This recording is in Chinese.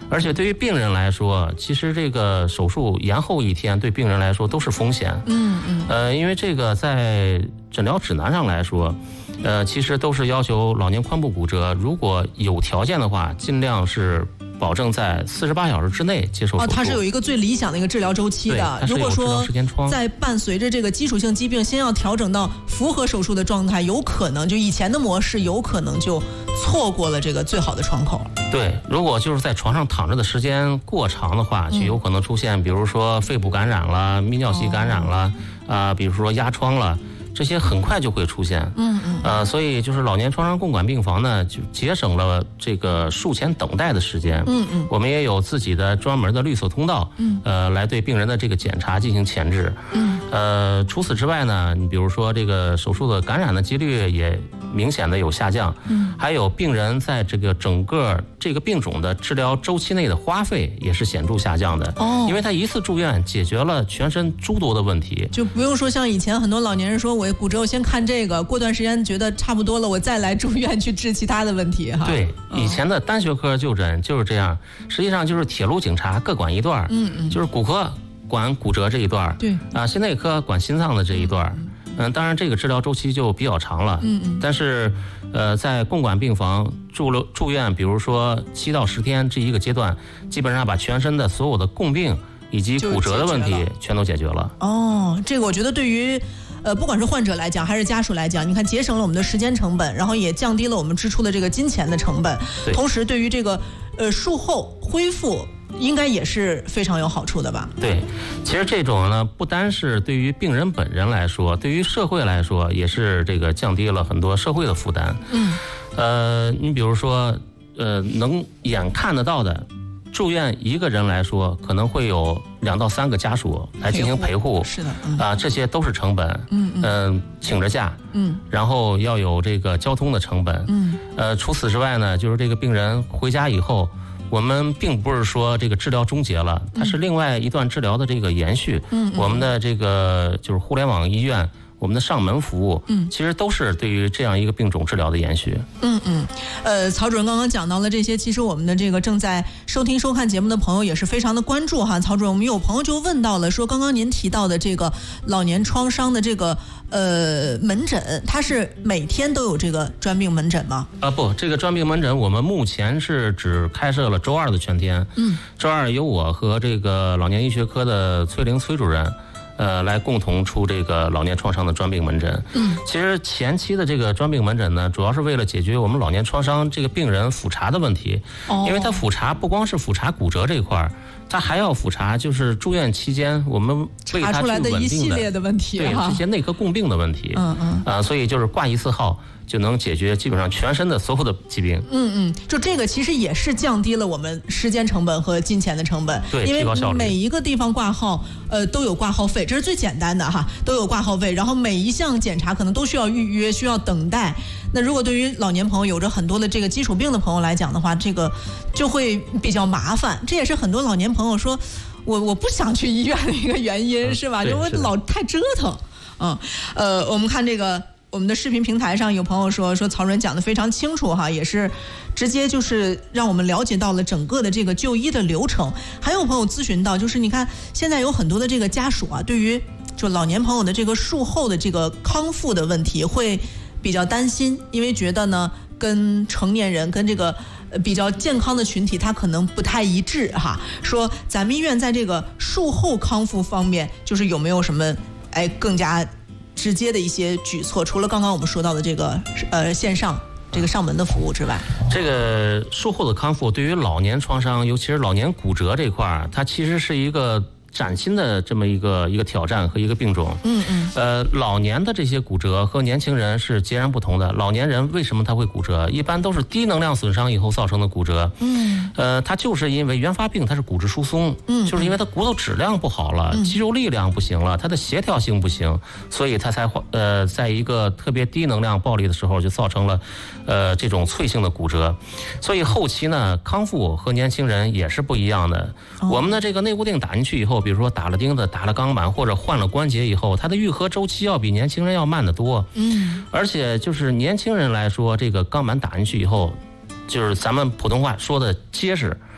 而且对于病人来说，其实这个手术延后1天对病人来说都是风险。因为这个在诊疗指南上来说，其实都是要求老年髋部骨折，如果有条件的话，尽量是保证在48小时之内接受手术。 它是有一个最理想的一个治疗周期的。如果说在伴随着这个基础性疾病先要调整到符合手术的状态，有可能就以前的模式有可能就错过了这个最好的窗口。 对，如果就是在床上躺着的时间过长的话，就有可能出现比如说肺部感染了、泌尿系感染了比如说压疮了，这些很快就会出现。所以就是老年创伤共管病房呢，就节省了这个术前等待的时间。我们也有自己的专门的绿色通道，来对病人的这个检查进行前置。除此之外呢，你比如说这个手术的感染的几率也明显的有下降。还有病人在这个整个这个病种的治疗周期内的花费也是显著下降的。因为他一次住院解决了全身诸多的问题， 就不用说像以前很多老年人说我骨折我先看这个，过段时间觉得差不多了我再来住院去治其他的问题哈。 对，以前的单学科就诊就是这样，实际上就是铁路警察各管一段，就是骨科管骨折这一段， 对心内科管心脏的这一段。当然这个治疗周期就比较长了。但是在共管病房住院，比如说7到10天这一个阶段，基本上把全身的所有的共病以及骨折的问题全都解决了。 这个我觉得对于不管是患者来讲还是家属来讲，你看节省了我们的时间成本，然后也降低了我们支出的这个金钱的成本，同时对于这个术后恢复应该也是非常有好处的吧？对， 其实这种呢，不单是对于病人本人来说，对于社会来说也是这个降低了很多社会的负担。你比如说能眼看得到的，住院一个人来说，可能会有2到3个家属来进行陪护。 是的， 这些都是成本。请着假。然后要有这个交通的成本。除此之外呢，就是这个病人回家以后，我们并不是说这个治疗终结了，它是另外一段治疗的这个延续。我们的这个就是互联网医院，我们的上门服务，其实都是对于这样一个病种治疗的延续。 曹主任刚刚讲到了这些，其实我们的这个正在收听收看节目的朋友也是非常的关注哈。曹主任，我们有朋友就问到了，说刚刚您提到的这个老年创伤的这个门诊，它是每天都有这个专病门诊吗？ 不，这个专病门诊我们目前是只开设了周2的全天。周2由我和这个老年医学科的崔玲崔主任来共同出这个老年创伤的专病门诊。其实前期的这个专病门诊呢，主要是为了解决我们老年创伤这个病人复查的问题。因为他复查不光是复查骨折这一块，他还要复查就是住院期间我们为他去稳定的查出来的一系列的问题， 对这些内科共病的问题。所以就是挂一次号就能解决基本上全身的所有的疾病。 就这个其实也是降低了我们时间成本和金钱的成本。 对，提高效率。 因为每一个地方挂号都有挂号费，这是最简单的哈，都有挂号费，然后每一项检查可能都需要预约，需要等待。那如果对于老年朋友有着很多的这个基础病的朋友来讲的话，这个就会比较麻烦。这也是很多老年朋友说我不想去医院的一个原因，是吧？就我老太折腾。我们看这个我们的视频平台上有朋友说曹主任讲得非常清楚哈，也是直接就是让我们了解到了整个的这个就医的流程。还有朋友咨询到，就是你看现在有很多的这个家属啊，对于就老年朋友的这个术后的这个康复的问题会比较担心，因为觉得呢跟成年人跟这个比较健康的群体他可能不太一致哈。说咱们医院在这个术后康复方面就是有没有什么更加直接的一些举措，除了刚刚我们说到的这个线上这个上门的服务之外， 这个术后的康复对于老年创伤，尤其是老年骨折这块，它其实是一个崭新的这么一个挑战和一个病种。老年的这些骨折和年轻人是截然不同的。老年人为什么他会骨折？一般都是低能量损伤以后造成的骨折。它就是因为原发病它是骨质疏松，就是因为它骨头质量不好了，肌肉力量不行了，它的协调性不行，所以它才在一个特别低能量暴力的时候就造成了这种脆性的骨折。所以后期呢，康复和年轻人也是不一样的。我们的这个内固定打进去以后，比如说打了钉子、打了钢板或者换了关节以后，它的愈合周期要比年轻人要慢得多。而且就是年轻人来说，这个钢板打进去以后，就是咱们普通话说的结实。